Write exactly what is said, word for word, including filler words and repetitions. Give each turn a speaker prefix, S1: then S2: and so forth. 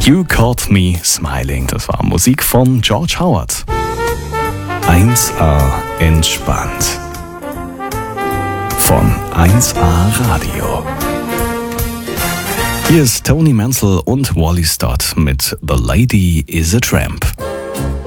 S1: You Caught Me Smiling, das war Musik von George Howard. eins A entspannt. Von eins A Radio. Hier ist Tony Mansell und Wally Stott mit The Lady is a Tramp.